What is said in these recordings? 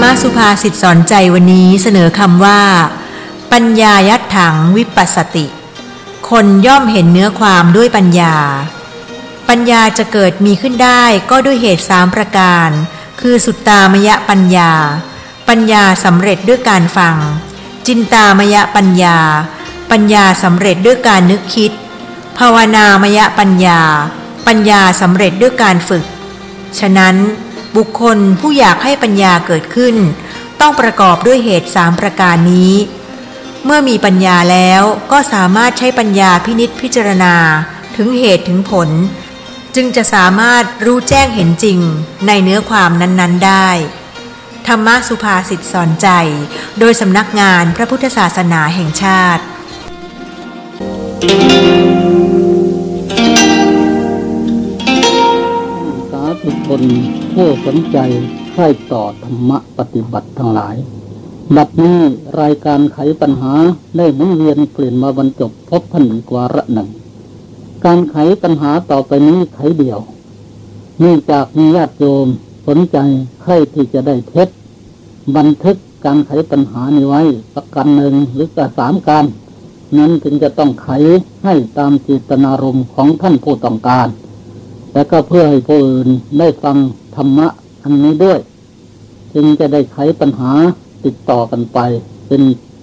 มสุภาษิตสอนใจวันนี้เสนอคำว่าปัญญายัตถังวิปัสสติคนย่อมเห็นเนื้อความด้วยปัญญาปัญญาจะเกิดมีขึ้นได้ก็ด้วยเหตุ3ประการคือสุตตามยปัญญาปัญญาสำเร็จด้วยการฟังจินตามยปัญญาปัญญาสำเร็จด้วยการนึกคิดภาวนามยปัญญาปัญญาสำเร็จด้วยการฝึกฉะนั้นบุคคลผู้อยากให้ปัญญาเกิดขึ้นต้องประกอบด้วยเหตุ3ประการนี้เมื่อมีปัญญาแล้วก็สามารถใช้ปัญญาพินิจพิจารณาถึงเหตุถึงผลจึงจะสามารถรู้แจ้งเห็นจริงในเนื้อความนั้นๆได้ธรรมสุภาษิตสอนใจโดยสำนักงานพระพุทธศาสนาแห่งชาติสาธุชนผู้สนใจใคร่ต่อธรรมะปฏิบัติทั้งหลายบัดนี้รายการไขปัญหาได้หมุนเวียนเปลี่ยนมาบรรจบพบพันอีกวาระหนึ่งการไขปัญหาต่อไปนี้ไขเดียวเนื่องจากมีญาติโยมสนใจใคร่ที่จะได้เทปบันทึกการไขปัญหานี้ไว้ประการหนึ่งหรือ3การนั้นจึงจะต้องไขให้ตามเจตนารมณ์ของท่านผู้ต้องการและก็เพื่อให้ผู้อื่นได้ฟังธรรมะอันนี้ด้วยจึงจะได้ไขปัญหาติดต่อกันไปเป็น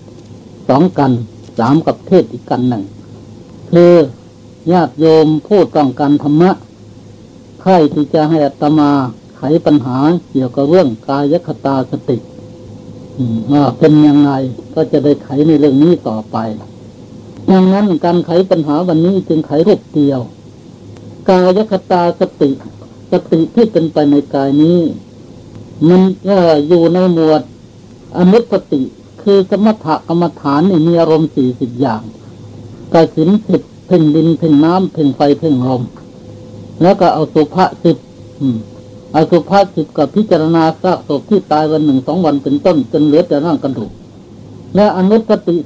2กัน3กับเทศอีกกันหนึ่งคือญาติโยมผู้ต้องการธรรมะใครที่จะให้อาตมาไขปัญหาเกี่ยวกับเรื่องกายคตาสติว่าเป็นยังไงก็จะได้ไขในเรื่องนี้ต่อไปดังนั้นการไขปัญหาวันนี้จึงไขรูปเดียวกายคตาสติที่เป็นไปในกายนี้มันอยู่ในหมวดอนุสติคือสมถกรรมฐานมีอารมณ์40อย่างกสิณ10เพ่งดินเพ่งน้ำเพ่งไฟเพ่งลมแล้วก็เอาสุภะ10เอาสุภะ10กับพิจารณาซากศพที่ตายวัน1-2 วันเป็นต้นจนเหลือแต่ร่างกระดูกและอนุสติ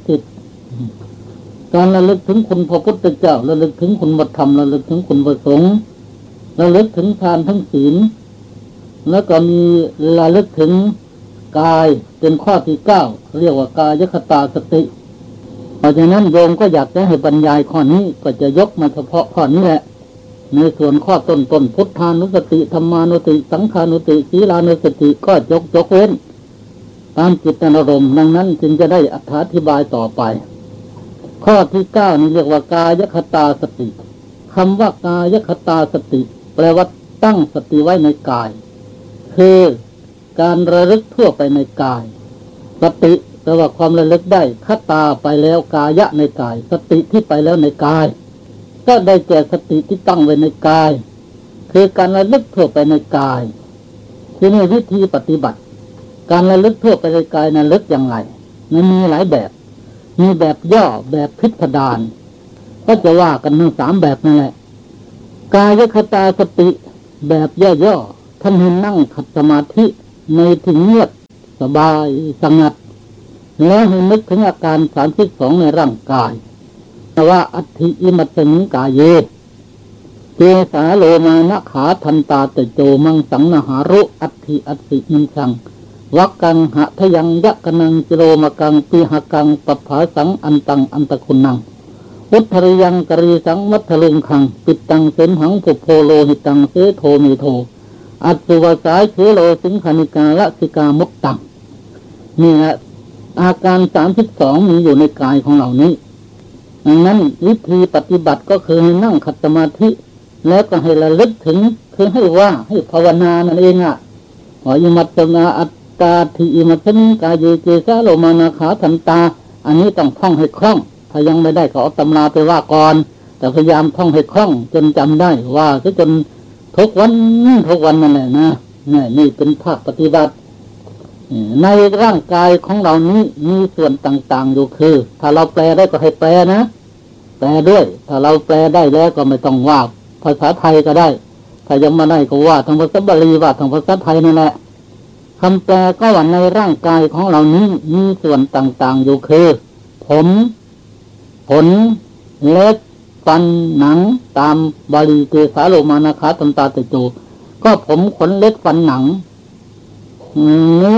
10การระลึกถึงคุณพระพุทธเจ้าระลึกถึงคุณพระธรรมระลึกถึงคุณพระสงฆ์ระลึกถึงทานทั้งศีลแล้วก็มีระลึกถึงกายเป็นข้อที่9เรียกว่ากายคตาสติเพราะฉะนั้นโยมก็อยากจะให้บรรยายข้อนี้ก็จะยกมาเฉพาะข้อนี้แหละในส่วนข้อต้นพุทธานุสติธรรมานุสติสังขานุสติศีลานุสติก็ยกเว้นตามจิตอารมณ์ดังนั้นจึงจะได้อธิบายต่อไปข้อที่9นี่เรียกว่ากายคตาสติคำว่ากายคตาสติแปลว่าตั้งสติไว้ในกายคือการระลึกทั่วไปในกายสติแปลว่าความระลึกได้คตาไปแล้วกายะในกายสติที่ไปแล้วในกายก็ได้แก่สติที่ตั้งไว้ในกายคือการระลึกทั่วไปในกายที่นี่วิธีปฏิบัติการระลึกทั่วไปในกายนั้นระลึกอย่างไรมันมีหลายแบบมีแบบย่อแบบพิสดารก็จะว่ากันทั้ง3แบบนั่นแหละกายคตาสติแบบย่อๆท่านให้นั่งขัดสมาธิในที่เงียบสบายสงัดแล้วให้นึกถึงอาการ32ในร่างกายว่าอัตถิอิมัตถิกายเยเจสาโลมานะขาทันตาเตโจมังสังนหารุอัตถิอัตติมิชังวักกังหะทยังยะกนังจิโรมกังปิหกังปัปภาสังอันตังอันตะคุณนังอุทธริยังกรีสังมัทธลุงคังปิดตังเสมหังปุโพโลหิตังเสโทมิโทอัตสุวสายเชโลสิงคานิกาละสิกามุตตังนี่แหละอาการ32มีอยู่ในกายของเรานี้ดังนั้นวิธีปฏิบัติก็คือให้นั่งขัดสมาธิแล้วก็ให้ระลึกถึงคือให้ว่าให้ภาวนานั่นเองอิมัตตนาอัตตาทิอิมัตถิกายเจสาโลมานาขาทันตาอันนี้ต้องท่องให้คล่องถ้ายังไม่ได้ก็เอาตำราไปว่าก่อนแต่พยายามท่องให้คล่องจนจำได้ว่าจนทุกวันนั่นแหละนะนี่เป็นภาคปฏิบัติในร่างกายของเรานี้มีส่วนต่างๆอยู่คือถ้าเราแปลได้ก็ให้แปลนะแปลด้วยถ้าเราแปลได้แล้วก็ไม่ต้องว่าภาษาไทยก็ได้ถ้ายังไม่ได้ก็ว่าทางภาษาบาลีว่าทางภาษาไทยนั่นแหละคำแปลก็ว่าในร่างกายของเรานี้มีส่วนต่างๆอยู่คือผมขนเล็บฟันหนังตามบาลีเกสาโลมานาขาตันตาเตโจก็ผมขนเล็บฟันหนังเนื้อ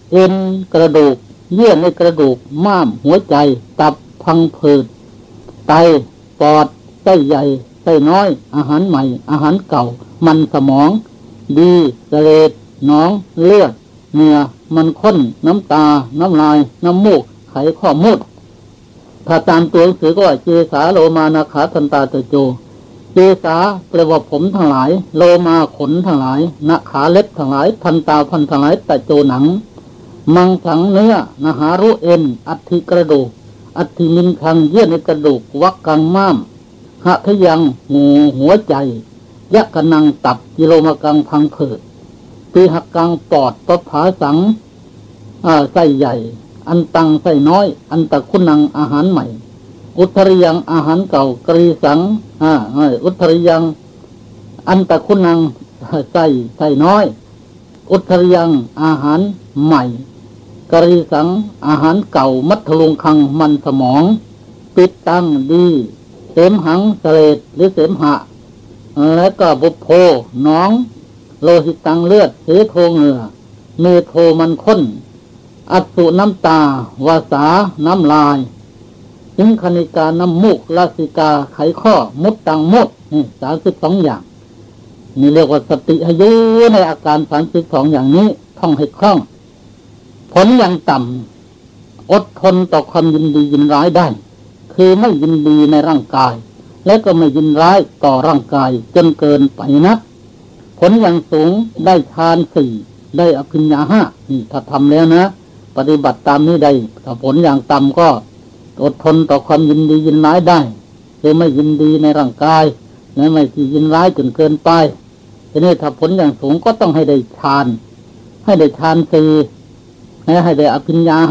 เอ็นกระดูกเยื่อในกระดูกม้ามหัวใจตับพังผืดไตปอดไส้ใหญ่ไส้น้อยอาหารใหม่อาหารเก่ามันสมองดีเสลดหนองเลือดเหงื่อมันข้นน้ำตาน้ำลายน้ำมูกไขข้อมูดถ้าตามตัวหนังสือก็ว่าเจสาโลมานาขาทันตาเตโจเจสาแปลว่าผมทั้งหลายโลมาขนทั้งหลายนาขาเล็บทั้งหลายทันตาพันทั้งหลายตะโจหนังมังสังเนื้อนาหารุเอ็นอัฐิกระดูกอัฐิมินคังเยื่อในกระดูกวักกังม้ามหะทะยังหูหัวใจยะกะนังตับกิโลมกังพังผืดปีหักกังปอดปะผาสังไส้ใหญ่อันตังไส้น้อยอันตะคุณังอาหารใหม่อุทริยังอาหารเก่ากรีสังอุทริยังอันตะคุณังไส้น้อยอุทริยังอาหารใหม่กรีสังอาหารเก่ามัทลุงคังมันสมองปิดตังดีเสมหังเสลดหรือเสมหะและก็บุพโพหนองโลหิตตังเลือดเสโทเหงื่อเมโทมันข้นอัสุน้ำตาวาสาน้ำลายสิงคณิกาน้ำมูกลาสิกาไขข้อมุดตังมุดนี่32อย่างนี่เรียกว่าสติหยุในอาการ32อย่างนี้ท่องให้คล่องผลอย่างต่ำอดทนต่อความยินดียินร้ายได้คือไม่ยินดีในร่างกายและก็ไม่ยินร้ายต่อร่างกายจนเกินไปนักผลอย่างสูงได้ฌาน4ได้อภิญญา5นี่ถ้าทำแล้วนะปฏิบัติตามนี้ได้ถ้าผลอย่างต่ำก็อดทนต่อความยินดียินร้ายได้คือไม่ยินดีในร่างกายและไม่ยินร้ายจนเกินไปทีนี้ถ้าผลอย่างสูงก็ต้องให้ได้ฌาน4ให้ได้อภิญญา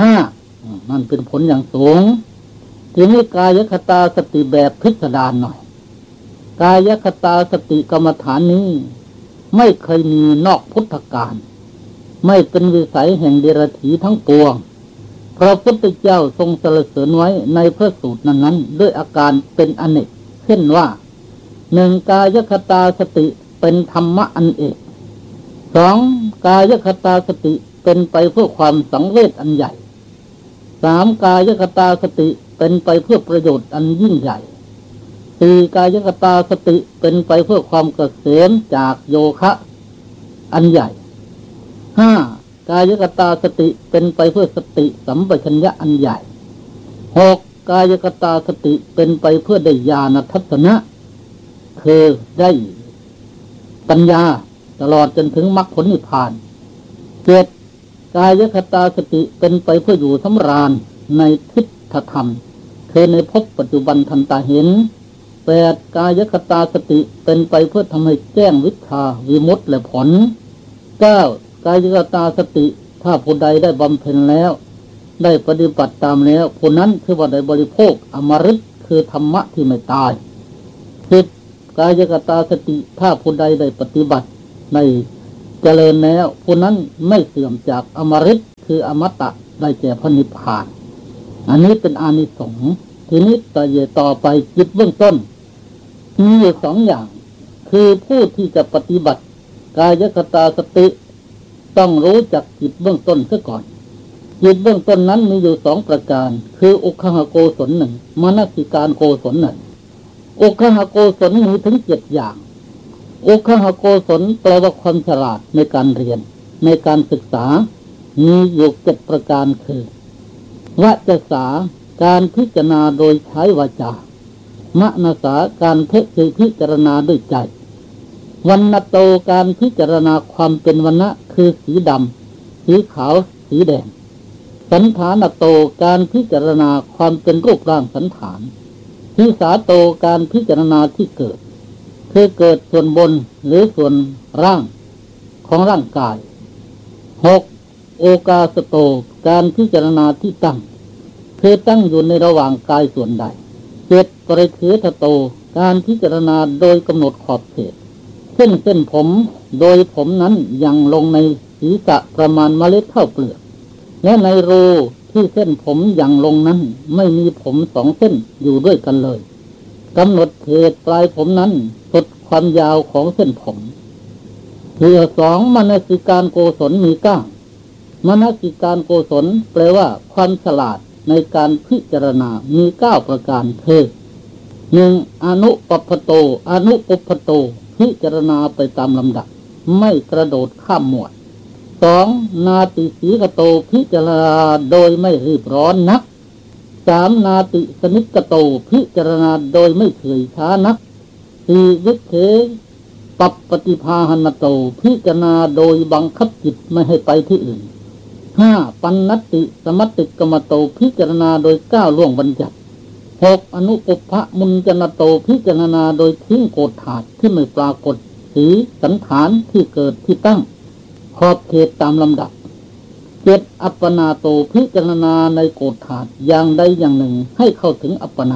5นั่นเป็นผลอย่างสูงทีนี้กายคตาสติแบบพิสดารหน่อยกายคตาสติกรรมฐานนี้ไม่เคยมีนอกพุทธกาลไม่เป็นวิสัยแห่งเดรัจฉีทั้งปวงพระพุทธเจ้าทรงสรรเสริญไว้ในพระสูตรนั้นๆด้วยอาการเป็นอเนกเช่นว่า1กายคตาสติเป็นธรรมะอันเอก2กายคตาสติเป็นไปเพื่อความสังเวชอันใหญ่3กายคตาสติเป็นไปเพื่อประโยชน์อันยิ่งใหญ่4กายคตาสติเป็นไปเพื่อความเกษมจากโยคะอันใหญ่5กายคตาสติเป็นไปเพื่อสติสัมปชัญญะอันใหญ่6กายคตาสติเป็นไปเพื่อได้ญาณทัศนะคือได้ปัญญาตลอดจนถึงมรรคผลนิพพาน7กายคตาสติเป็นไปเพื่ออยู่สำราญในทิฏฐธรรมคือในภพปัจจุบันทันตาเห็น8กายคตาสติเป็นไปเพื่อทำให้แจ้งวิชาวิมุตติและผล9กายคตาสติถ้าผู้ใดได้บำเพ็ญแล้วได้ปฏิบัติตามแล้วผู้นั้นคือว่าได้บริโภคอมฤตคือธรรมะที่ไม่ตาย10กายคตาสติถ้าผู้ใดได้ปฏิบัติในเจริญแล้วผู้นั้นไม่เสื่อมจากอมฤตคืออมตะได้แก่พระนิพพานอันนี้เป็นอานิสงส์ทีนี้ต่อไปจิตเบื้องต้นมีอยู่2อย่างคือผู้ที่จะปฏิบัติกายคตาสติต้องรู้จักจิตเบื้องต้นซะก่อนจิตเบื้องต้นนั้นมีอยู่2ประการคืออุคหโกศล1มนสิการโกศล1อุคหโกศลมีถึง7อย่างอุคหโกศลแปลว่าความฉลาดในการเรียนในการศึกษามีอยู่7ประการคือวจสาการพิจารณาโดยใช้วาจามนสาการพิจารณาด้วยใจวันนโตการพิจารณาความเป็นวรรณะคือสีดำสีขาวสีแดงสันฐานโตการพิจารณาความเป็นรูปร่างสันฐานทิสาโตการพิจารณาที่เกิดคือเกิดส่วนบนหรือส่วนร่างของร่างกาย6โอกาสโตการพิจารณาที่ตั้งคือตั้งอยู่ในระหว่างกายส่วนใด7ปริเฉทโตการพิจารณาโดยกำหนดขอบเขตเส้นผมโดยผมนั้นยังลงในศีรษะประมาณเมล็ดข้าวเปลือกและในรูที่เส้นผมยังลงนั้นไม่มีผม2เส้นอยู่ด้วยกันเลยกำหนดเขตปลายผมนั้นสุดความยาวของเส้นผม2มนสิการโกศลมี9 มนสิการโกศลแปลว่าความฉลาดในการพิจารณามี9ประการคือ 1. อนุปัปพโตอนุปุปพโตพิจารณาไปตามลำดับไม่กระโดดข้ามหมวด 2. นาติสีกโตพิจารณาโดยไม่รีบร้อนนัก 3. นาติสนิกโตพิจารณาโดยไม่เฉื่อยช้านัก 4. วิเทปัปปติภาหนโตพิจารณาโดยบังคับจิตไม่ให้ไปที่อื่น 5. ปันนติสมัตติกมโตพิจารณาโดยก้าวล่วงบัญญัติ 6. อนุปุพพมุญจนโตพิจารณาโดยทิ้งโกฏฐาตุที่ไม่ปรากฏสีสันฐานที่เกิดที่ตั้งขอบเขตตามลำดับ 7. อัปปนาโตพิจารณาในโกฏฐาตุอย่างใดอย่างหนึ่งให้เข้าถึงอัปปนา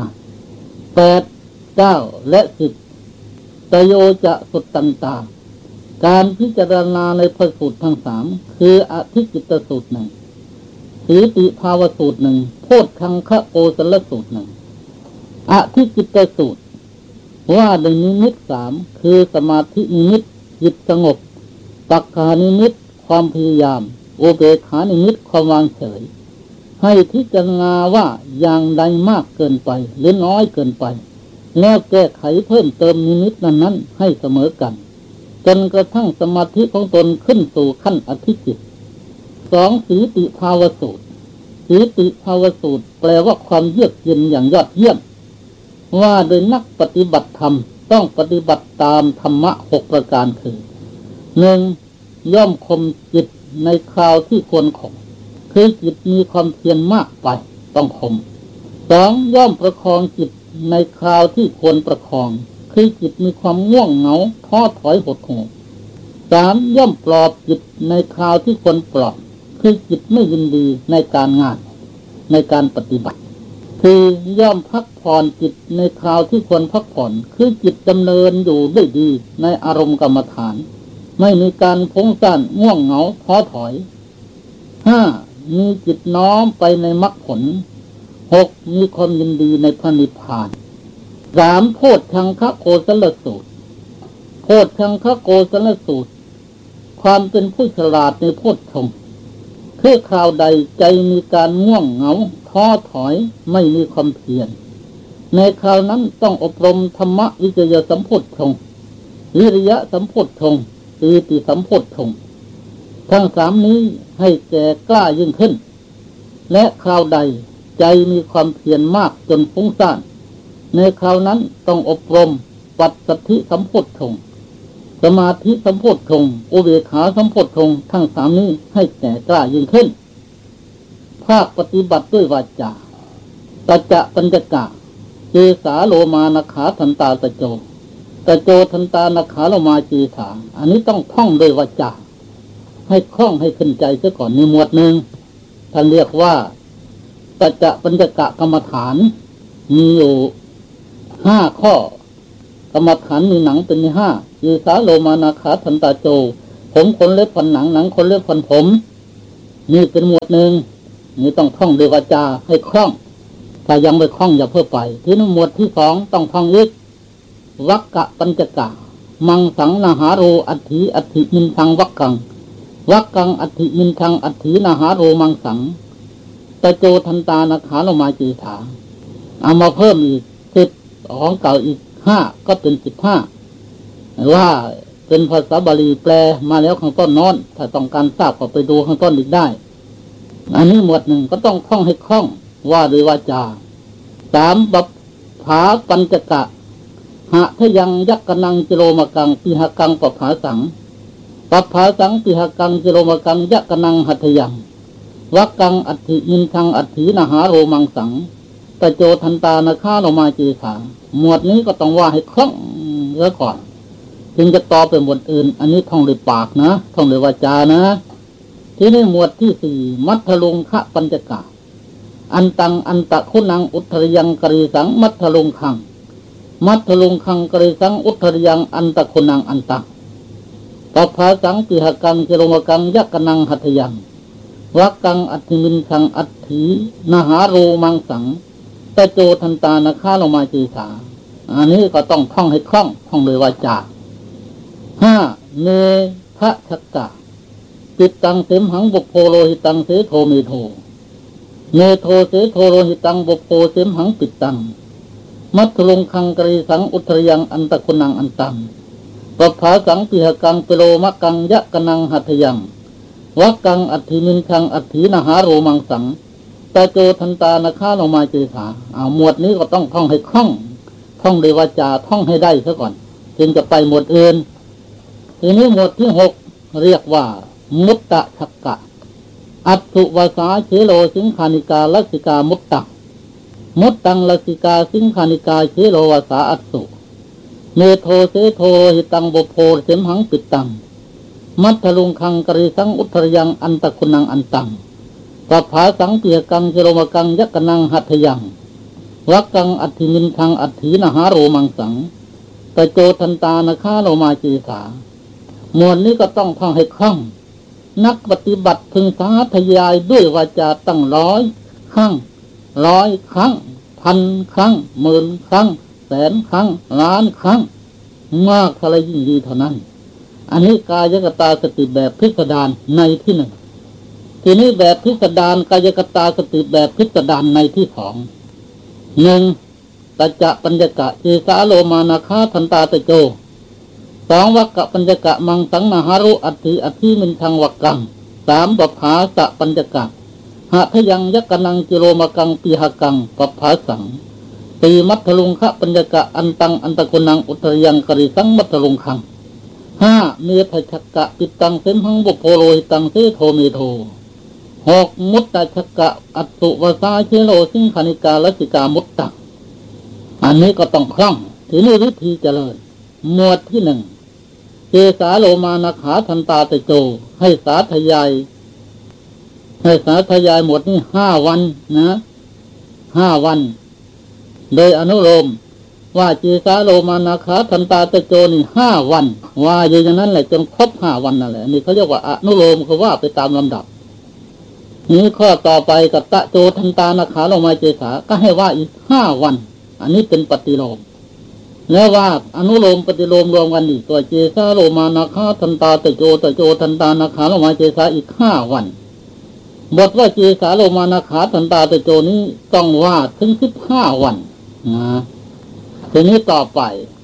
8. 9 และ 10 ตโยจะสุตตันตาการพิจารณาในพระสูตรทั้ง3คืออธิจิตตสูตร1สีติภาวสูตร1โพชฌังคโกศลสูตร1อธิจิตตสูตรว่าโดยนิมิต3คือสมาธินิมิตจิตสงบปักขานิมิตความพยายามอุเบกขานิมิตความวางเฉยให้พิจารณาว่าอย่างใดมากเกินไปหรือน้อยเกินไปแล้วแก้ไขเพิ่มเติมนิมิตนั้นให้เสมอกันจนกระทั่งสมาธิของตนขึ้นสู่ขั้นอธิจิต 2. สีติภาวสูตรสีติภาวสูตรแปลว่าความเยือกเย็นอย่างยอดเยี่ยมว่าโดยนักปฏิบัติธรรมต้องปฏิบัติตามธรรมะ6ประการคือ 1. ย่อมข่มจิตในคราวที่ควรข่มคือจิตมีความเพียรมากไปต้องข่ม 2. ย่อมประคองจิตในคราวที่ควรประคองคือจิตมีความง่วงเหงาท้อถอยหดหู่ 3. ย่อมปลอบจิตในคราวที่ควรปลอบคือจิตไม่ยินดีในการงานในการปฏิบัติ 4. ย่อมพักผ่อนจิตในคราวที่ควรพักผ่อนคือจิตดำเนินอยู่ได้ดีในอารมณ์กรรมฐานไม่มีการฟุ้งซ่านง่วงเหงาท้อถอย 5. มีจิตน้อมไปในมรรคผล 6. มีความยินดีในพระนิพพาน 3. โพชฌังคโกศลสูตรโพชฌังคโกศลสูตรความเป็นผู้ฉลาดในโพชฌงค์คือคราวใดใจมีการง่วงเหงาท้อถอยไม่มีความเพียรในคราวนั้นต้องอบรมธรรมวิจยสัมโพชฌงค์วิริยะสัมโพชฌงค์ปีติสัมโพชฌงค์ทั้ง3นี้ให้แก่กล้ายิ่งขึ้นและคราวใดใจมีความเพียรมากจนฟุ้งซ่านในคราวนั้นต้องอบรมปัสสัทธิสัมโพชฌงค์สมาธิสัมโพชฌงค์อุเบกขาสัมโพชฌงค์ทั้ง3นี้ให้แก่กล้ายิ่งขึ้นภาคปฏิบัติด้วยวาจาตัจจะปัญจกะเจสาโลมานะขาทันตาตะโจทันตานะขาโลมาเจสาอันนี้ต้องท่องด้วยวาจาให้คล่องให้ขึ้นใจซะก่อนในหมวดหนึ่งท่านเรียกว่าตัจจะปัญจกะกรรมฐานมีอยู่5ข้อกรรมฐานมีหนังเป็น5เจสาโลมานะขาทันตาโจผมขนเล็บฟันหนังหนังขนเล็บฟันผมนี่เป็นหมวดหนึ่งนี่ต้องท่องด้วยวาจาให้คล่องถ้ายังไม่คล่องอย่าเพิ่มไปที่หมวดที่2ต้องท่องอีกวัคกะปัญจกะมังสังนาหาโรอัตถิมินทังวัคกังอัตถิมินทังอัตถินาหาโรมังสังตะโจทันตานะขาโลมาเจสาเอามาเพิ่มอีก10ของเก่าอีก5ก็เป็น15ว่าเป็นภาษาบาลีแปลมาแล้วข้างต้นนอนถ้าต้องการทราบก็ไปดูข้างต้นอีกได้อันนี้หมวดหนึ่งก็ต้องท่องให้คล่องว่าด้วยวาจา 3. บัพผาปัญจกะหะทยังยักกนังจิโรมกังปิหกังปภาสังปภาสังปิหกังจิโรมกังยักกนังหัตถยังวักกังอัตถิมินทังอัตถินาหาโรมังสังตะโจทันตานะฆาโลมาเจสาหมวดนี้ก็ต้องว่าให้คล่องเสียก่อนจึงจะต่อไปหมวดอื่นอันนี้ท่องด้วยปากนะท่องด้วยวาจานะที่นี่หมวดที่4มัทธลุงคะปัญจกะอันตังอันตะคุณังอุทธรยังกริสังมัทธลุงคังกริสังอุทธรยังอันตะคุณังอันตังปภาสังปิหกังจิโรมกังยักกนังหัตถยังวักกังอัตถิมินทังอัตถินาหาโรมังสังตะโจทันตานะฆาโลมาเจสาอันนี้ก็ต้องท่องให้คล่องท่องโดยวาจา 5. เนพะชักกะปิดตังเสมหังบุพโพโลหิตังเสโทเมโทเมโทเสโทโลหิตังบุพโพเสมหังปิดตังมัทลุงคังกรีสังอุทรยังอันตะกุนังอันตังปภาสังปิหกังเปโลมะกังยะกนังหัตยังวักกังอัตถิมินคังอัตถินหาโรมังสังตาโจทันตานาคาโลมาเจสาหมวดนี้ก็ต้องท่องให้คล่องท่องด้วยวาจาท่องให้ได้ซะก่อนจึงจะไปหมวดอื่นทีนี้หมวดที่หกเรียกว่ามุตตะชักกะอัตถุวาสาเชโลสิงคานิกาลักษิกามุตตะมุตตังลักษิกาสิงคานิกาเชโลวาสาอัตถุเมโทเสโทหิตังบุพโพเสมหังปิดตังมัทธลุงคังกริสังอุทรยังอันตะกุนังอันตังปภาสังเปียกังเจโรมกังยักกนังหัตถยังวักกังอัตถิมินคังอัตถินหาโรมังสังตะโจทันตานาคาโลมาเจสาหมวดนี้ก็ต้องท่องให้คล่องนักปฏิบัติพึงสาธยายด้วยวาจาตั้ง100 ครั้ง100 ครั้ง1,000 ครั้ง10,000 ครั้ง100,000 ครั้งล้านครั้งมากเท่าไรยิ่งดีเท่านั้นอันนี้กายกตาสติแบบพิสดารในที่หนึ่งทีนี้แบบพิสดารกายกตาสติแบบพิสดารในที่สอง1ตัจจะปัญญกะเจสาโลมานาคาทันตาตะโจ2วักกะปัญญกะมังสังมหารุอัตถิอธิมินทังวักกัง3ปภาสะปัญญกะหะทยังยักกนังจิโรมกังปิหกังปภาสัง4มัทธลุงคะปัญญกะอันตังอันตะกุนังอุตรยังกริสังมัทธลุงคัง5เมธชักกะปิตังเสมหังบุพโพโลหิตังเสโทเมโท6มุตตะชักกะอัตตุวาสาเชโลสิงคานิกาลัสสิกามุตตะอันนี้ก็ต้องคล่องทีนี้วิธีเจริญหมวดที่1เจสาโลมานาขาทันตาตะโจให้สาธยายหมวดนี้5 วันนะ5 วันโดยอนุโลมว่าเจสาโลมานาขาทันตาตะโจนี่5 วันว่าอย่างนั้นแหละจนครบ5 วันนั่นแหละนี่เขาเรียกว่าอนุโลมเขาว่าไปตามลำดับนี้ข้อต่อไปกับตะโจทันตานาขาโลมาเจสาก็ให้ว่าอีก5 วันอันนี้เป็นปฏิโลมแล้วว่าอนุโลมปฏิโลมรวมกันอีกตัวเจสาโลมานาคาทันตาตะโจทันตานาขาโลมาเจสาอีก5 วันบทว่าเจสาโลมานาขาทันตาตะโจนี้ต้องว่าถึง15 วันนะทีนี้ต่อไป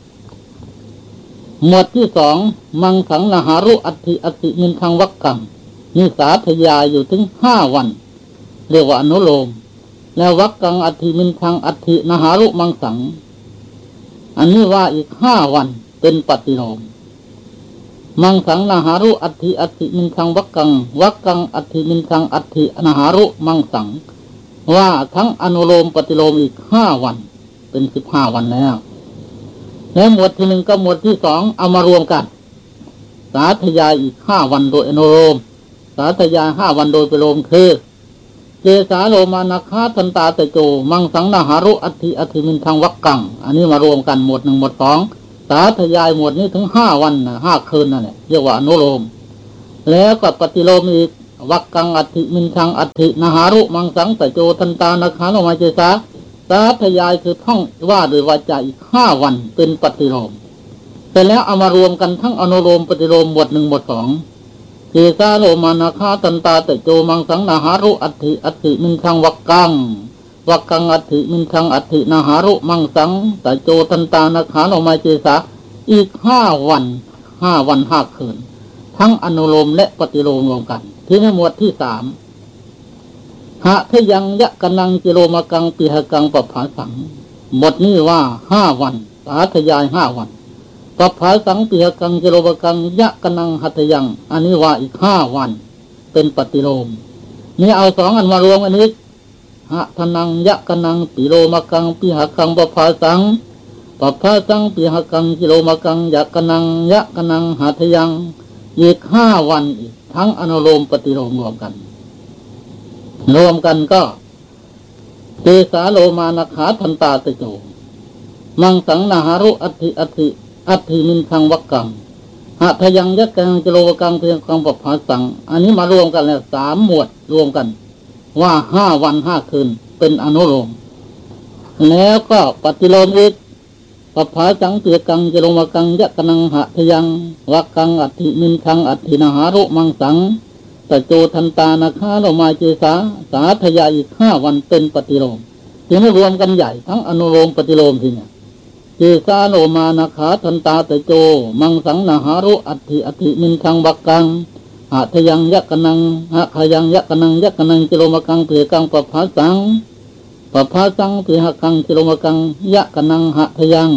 หมวดที่2มังสังนหารุอัตถิอติมินทังวักกังนี่สาธยายอยู่ถึง5 วันเรียกว่าอนุโลมแล้ววักกังอัตถิมินทังอัตถินหารุมังสังอันนี้ว่าอีก5 วันเป็นปฏิโลมมังสังนหารุอัตถิมินทังวักกังอัตถิมินทังอัตถินหารุมังสังว่าทั้งอนุโลมปฏิโลมอีก5 วันเป็น15 วันแล้วหมวดที่1กับหมวดที่2เอามารวมกันสาธยายอีก5 วันโดยอนุโลมสาธยาย5 วันโดยปฏิโลมคือเจสาโลมานาคาทันตาตะโจมังสังนหารุอัตถิมินทังวักกังอันนี้มารวมกันหมวด1หมวด2สาธยายหมวดนี้ถึง5 วัน5 คืนนั่นแหละเรียกว่าอนุโลมแล้วก็ปฏิโลมอีกวักกังอัตถิมินทังอัตถินหารุมังสังตะโจทันตานาคาโลมาเจสาสาธยายคือท่องว่าโดยวาจาอีก5 วันเป็นปฏิโลมแต่แล้วเอามารวมกันทั้งอนุโลมปฏิโลมหมวด1หมวด2เจสาโลมานาคาทันตาตะโจมังสังนหารุอัตถิมินทังวักกังอัตถิมินทังอัตถินหารุมังสังตะโจทันตานาคาโลมาเจสาอีก5 วัน5 คืนทั้งอนุโลมและปฏิโลมรวมกันที่ในหมวดที่3หะทยังยะกนังจิโรมกังปิหกังปภาสังหมดนี้ว่า5 วันสาธยาย5 วันปภาสังปิหกังจิโรมกังยะกนังหัตยังอันนี้ว่าอีก5 วันเป็นปฏิโลมนี่เอา2 อันมารวมกันนี้หะทนังยะกนังปิโรมกังปิหกังปภาสังปิหกังจิโรมกังยะกนังหัตยังอีก5 วันอีกทั้งอนุโลมปฏิโลมรวมกันก็เจสาโลมานาขาทันตาตะโจมังสังนหารุอัตถิมินทังวักกังหะทยังยักกังจโลกังเพียงกังปภาสังอันนี้มารวมกันแล้ว3 หมวดรวมกันว่า5 วัน 5 คืนเป็นอนุโลมแล้วก็ปฏิโลมอีกปภาสังเปียกังจโลกังยักกังหะทยังวักกังอัตถิมินทังอัตถินหารุมังสังตโจทันตานาคาโลมาเจสาสาธยายอีก5 วันเป็นปฏิโลมทีนี้รวมกันใหญ่ทั้งอนุโลมปฏิโลมทีเนี่ยเจสาโลมานาคาทันตาตโจมังสังนาหารุอัตถิมินคังบักกังหะทยังยักกนังหะขยังยักกนังยักกนังกิโลมกังเปียกังปภาสังปภาสังเปียกังกิโลมกังยักกนังหะทยัง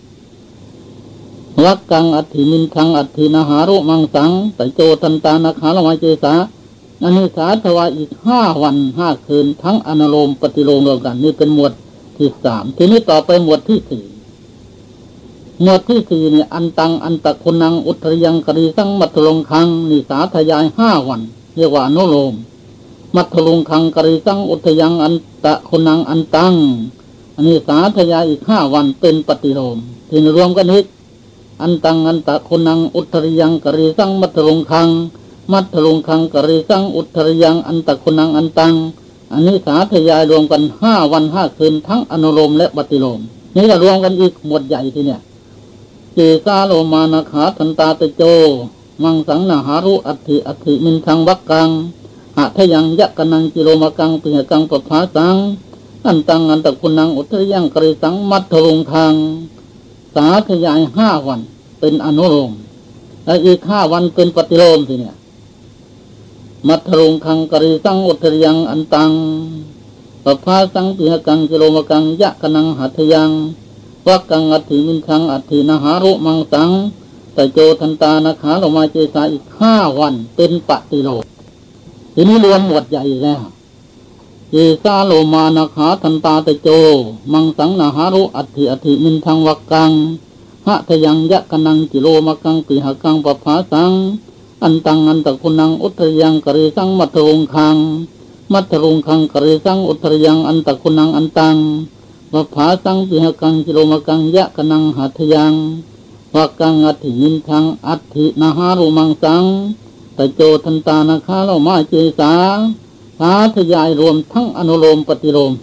วักกังอัตถิมินคังอัตถินาหารุมังสังตโจทันตานาคาโลมาเจสาอันนี้สาธวาอีก5 วัน 5 คืนทั้งอนุโลมปฏิโลมรวมกันนี่เป็นหมวดที่3ทีนี้ต่อไปหมวดที่4หมวดที่4นี่อันตังอันตะคุณังอุตริยังกรีสังมัทลงคังนี่สาธยาย5 วันเรียกว่าอนุโลมมัทลงคังกรีสังอุตริยังอันตะคุณังอันตังอันนี้สาธยายอีก5 วันเป็นปฏิโลมทีนี้รวมกันอีกอันตังอันตะคุณังอุตริยังกรีสังมัทลงคังมัทลุงคังกริสังอุตริยังอันตะคุณังอันตังอันนี้สาธยายรวมกัน5 วัน 5 คืนทั้งอนุโลมและปฏิโลมนี่ก็รวมกันอีกหมวดใหญ่ทีเนี่ยเจสาโลมานาคาทันตาตโจมังสังนาหารุอัตถิมินทังวักกังหะทยังยักกนังกิโลมกังปิหกังปภาสังอันตังอันตะคุณังอุตริยังกริสังมัทลุงคังสาธยาย5 วันเป็นอนุโลมและอีก5 วันเป็นปฏิโลมทีเนี่ยมัทลุงคังกริสังอุตริยังอันตังปภาสังปิหกังกิโลมกังยะกนังหัตถยังวักกังอัตถิมินคังอัตถินาหารุมังสังตโจทันตานาคาโลมาเจสาอีก5 วันเป็นปฏิโลมทีนี้รวมหมวดใหญ่แล้วเจสาโลมานาคาทันตาตโจมังสังนาหารุอัตถิมินคังวักกังหัตถยังยะกนังกิโลมกังปิหกังปภาสังอันตังอันตะคุณังอุตริยังกริสังมัทลุงคังกริสังอุตริยังอันตะคุณังอันตังปภาสังปิหกังกิโลมกังยะกนังหัตถยังวักกังอัตถิมินคังอัตถินาหารุมังสังตโจทันตานาคาโลมาเจสาสาธยายรวมทั้งอนุโลมปฏิโลม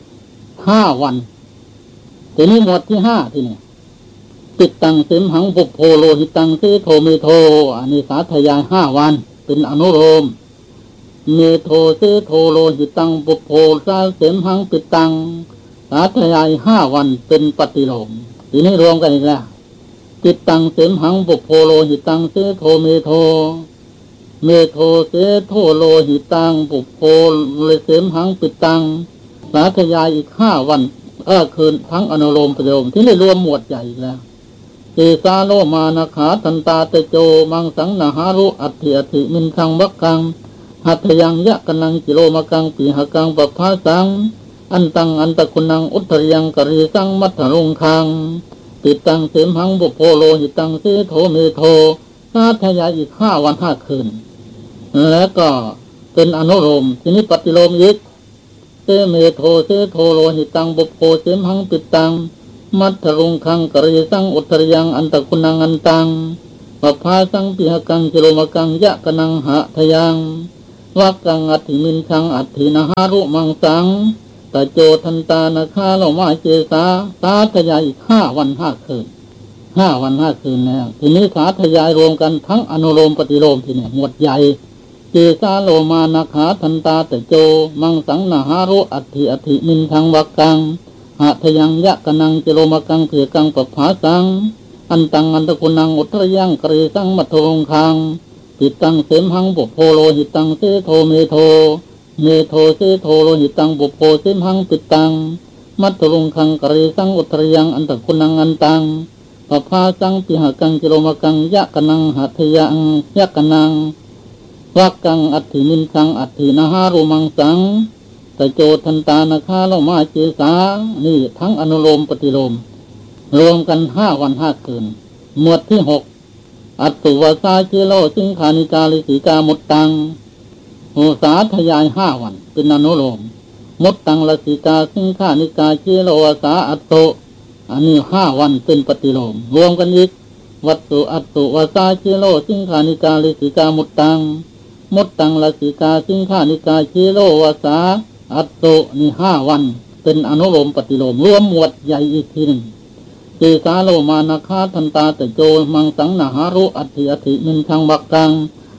5 วันทีนี้หมวดที่5ทีนี้ติดตังเสมหังปุโพโลหิตังเสโทเมโทอันนี้สาธยาย5 วันเป็นอนุโลมเมโทเสโทโลหิตังปุโพสาเสมหังติดตังสาธยาย5 วันเป็นปฏิโลมทีนี้รวมกันอีกแล้วติดตังเสมหังปุโพโลหิตังเสโทเมโทเสโทโลหิตังปุโพเลเสมหังติดตังสาธยายอีก5 วันคืนทั้งอนุโลมปฏิโลมที่นี่รวมหมวดใหญ่อีกแล้วเจสาโลมานาคาทันตาตโจมังสังนาหารุอัตถิมินคังวักกังหัตถยังยะกนังกิโลมกังปิหกังปภาสังอันตังอันตะคุณังอุตริยังกริสังมัทลุงคังติตังเสมหังบุโพโลหิตังเสโทเมโทสาธยายอีก5 วัน 5 คืนแล้วก็เป็นอนุโลมทีนี้ปฏิโลมอีกเสเมโทเสโทโลหิตังบุโพเสมหังติตังมัทลุงคังกริสังอุตริยังอันตะคุณังอันตังปภาสังปิหกังกิโลมกังยะกนังหะทยังวักกังอัตถิมินคังอัตถินาหารุมังสังตโจทันตานาคาโลมาเจสาสาธยายอีก5 วัน 5 คืน5 วัน 5 คืนแล้วทีนี้สาธยายรวมกันทั้งอนุโลมปฏิโลมทีนี้หมวดใหญ่เจสาโลมานาคาทันตาตโจมังสังนาหารุอัตถิมินคังวักกังหะทยังยะกนังกิโลมกังเพียกังปภาสังอันตังอันตะคุณังอุตริยังกริสังมัทลุงคังติตังเสมหังปุโพโลหิตังเสโทเมโทเสโทโลหิตังปุโพเสมหังติตังมัทลุงคังกริสังอุตริยังอันตะคุณังอันตังปภาสังปิหกังกิโลมกังยะกนังหัตยังยะกนังวักกังอัตถิมินคังอัตถินาหารุมังสังตโจทันตานาคาโลมาเจสานี่ทั้งอนุโลมปฏิโลมรวมกัน5 วัน 5 คืนหมวดที่6อัตตุวาสาเจโลสิงคานิกาลิสีกามุตตังโหสาธยาย5 วันเป็นอนุโลมมุตตังลสิกาสิงคานิกาเจโลวาสาอัตโตอันนี้5 วันเป็นปฏิโลมรวมกันอีกวัตตุอัตตุวาสาเจโลสิงคานิกาลิสีกามุตตังลสิกาสิงคานิกาเจโลวาสาอัตโตนี่5 วันเป็นอนุโลมปฏิโลมรวมหมวดใหญ่อีกทีหนึ่งเจสาโลมานาคาทันตาตโจมังสังนาหารุอัตถิมินคังบักกังห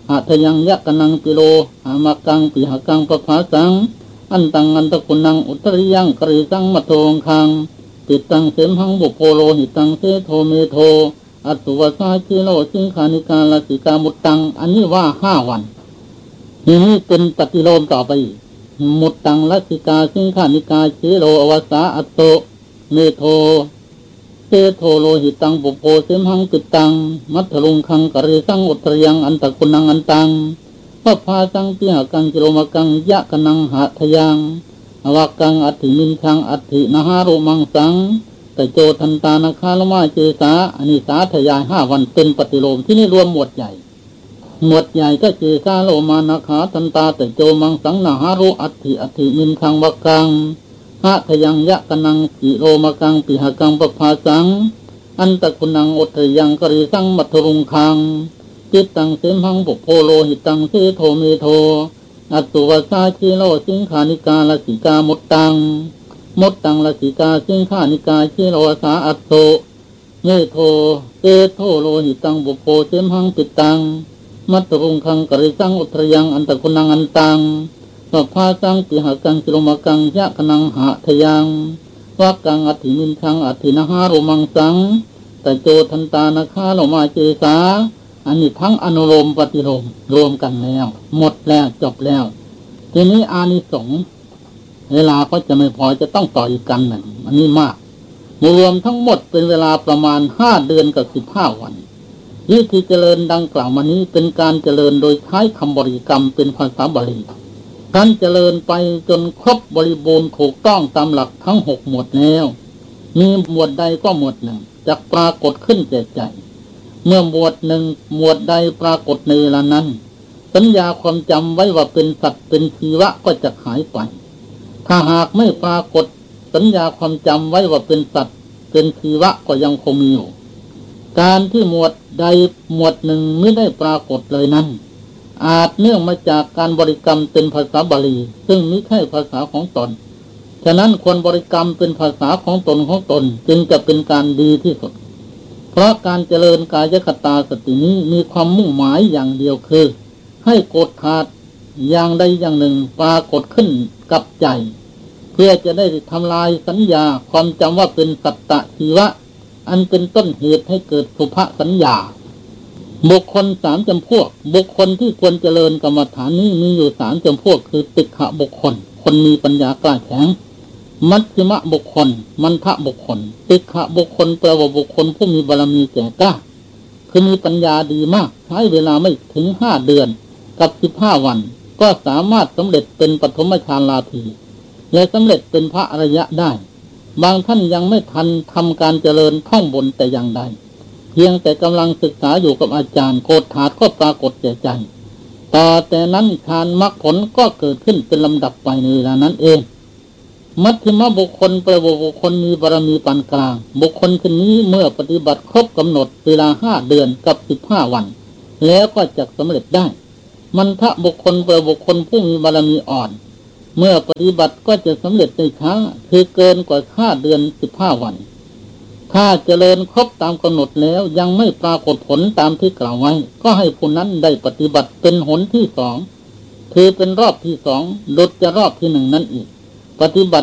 หะทยังยะกนังปิโลหามากังปิหกังปภาสังอันตังอันตะกุนังอุตริยังกริสังมัทโทงคังปิตังเสมหังบุโพโลหิตังเสโทเมโทอสุวสาชิโลสิงคานิกาลสิกามุตตังอันนี้ว่า5 วันนี้เป็นปฏิโลมต่อไปมุตตังลสิกาสิงคานิกาชิโลอวสาอัตโตเมโทเตโทโลหิตังปุโพเสมหังปิตังมัทลุงคังกริสังอุตรยังอันตะกุนังอันตังพระพาสังปิหกังกิโลมกังยะกนังหะทยังอวกังอัตถิมินชังอัตถินะหารุมังสังแต่โจทันตานาคาลมาเจสาอนิสาทยาย5 วันเป็นปฏิโลมที่นี่รวมหมวดใหญ่ก็เจสาโลมานาคาทันตาแต่โจมังสังนะหารุอัตถิมินชังวกังหะทยังยะกนังกิโลมกังปิหกังปภาสังอันตะกุนังอุตยังกริสังมัทรุงคังจิตตังเสมหังปุโพโลหิตังเสโทเมโทอัตุวสาชิโลสิงคานิกาลสิกามุตตังลสิกาสิงคานิกาชิโลสาอัตโตเมโทเตโทโลหิตังปุโพเสมหังปิตังมัทรุงคังกริสังอุตยังอันตะกุนังอันตังปภาสังปิหกังกิโลมกังยะกนังหะทยังวกังอัตถิมินชังอัตถินะหารุมังสังแต่โจทันตานาคาโลมาเจสาอันนี้ทั้งอนุโลมปฏิโลมรวมกันแล้วหมดแล้วจบแล้วทีนี้อานิสงส์เวลาก็จะไม่พอจะต้องต่ออีกกันหนึ่งอันนี้มากรวมทั้งหมดเป็นเวลาประมาณ5 เดือนกับ15 วันวิธีเจริญดังกล่าวมานี้เป็นการเจริญโดยใช้คำบริกรรมเป็นภาษาบาลีการเจริญไปจนครบบริบูรณ์ถูกต้องตามหลักทั้ง6 หมวดแล้วมีหมวดใดก็หมวดหนึ่งจะปรากฏขึ้นแก่ใจเมื่อหมวดใดปรากฏในเวลานั้นสัญญาความจำไว้ว่าเป็นสัตว์เป็นชีวะก็จะหายไปถ้าหากไม่ปรากฏสัญญาความจำไว้ว่าเป็นสัตว์เป็นชีวะก็ยังคงมีอยู่การที่หมวดใดหมวดหนึ่งไม่ได้ปรากฏเลยนั้นอาจเนื่องมาจากการบริกรรมเป็นภาษาบาลีซึ่งไม่ใช่ภาษาของตนฉะนั้นควรบริกรรมเป็นภาษาของตนจึงจะเป็นการดีที่สุดเพราะการเจริญกายคตาสตินี้มีความมุ่งหมายอย่างเดียวคือให้กดขาดอย่างใดอย่างหนึ่งปรากฏขึ้นกับใจเพื่อจะได้ทำลายสัญญาความจำว่าเป็นสัตตชีวะอันเป็นต้นเหตุให้เกิดสุภสัญญาบุคคล3 จำพวกบุคคลที่ควรเจริญกรรมฐานนี้มีอยู่3 จำพวกคือติฆะบุคคลคนมีปัญญากล้าแข็งมัชฌิมบุคคลมันทะบุคคลติฆะบุคคลแปลว่าบุคคลผู้มีบารมีแก่กล้าคือมีปัญญาดีมากใช้เวลาไม่ถึง5 เดือนกับ15 วันก็สามารถสำเร็จเป็นปฐมฌานลาภีและสำเร็จเป็นพระอริยะได้บางท่านยังไม่ทันทำการเจริญท่องบนแต่อย่างใดเพียงแต่กำลังศึกษาอยู่กับอาจารย์โกฏฐาก็ปรากฏแก่ใจต่อแต่นั้นฌานมรรคผลก็เกิดขึ้นเป็นลำดับไปในเวลานั้นเองมัชฌิมบุคคลแปลว่าบุคคลมีบารมีปานกลางบุคคลคนนี้เมื่อปฏิบัติครบกำหนดเวลา5 เดือนกับ15 วันแล้วก็จะสำเร็จได้มันทะบุคคลแปลว่าบุคคลผู้มีบารมีอ่อนเมื่อปฏิบัติก็จะสำเร็จในช้าคือเกินกว่า5 เดือน15 วันถ้าเจริญครบตามกำหนดแล้วยังไม่ปรากฏผลตามที่กล่าวไว้ก็ให้ผู้นั้นได้ปฏิบัติเป็นหนที่2คือเป็นรอบที่2ลดจะรอบที่1นั่นอีกปฏิบัติ